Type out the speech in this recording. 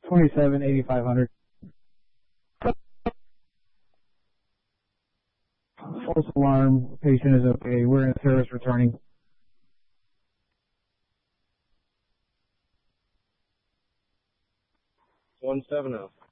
278500. False alarm. Patient is okay. We're in service returning. 170.